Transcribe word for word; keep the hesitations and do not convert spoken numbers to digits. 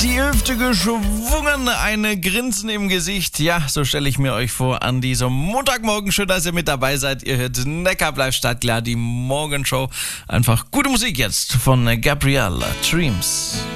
Die Hüfte geschwungen, eine Grinsen im Gesicht. Ja, so stelle ich mir euch vor an diesem Montagmorgen. Schön, dass ihr mit dabei seid. Ihr hört Neckar bleibt startklar, die Morgenshow. Einfach gute Musik jetzt von Gabrielle Dreams.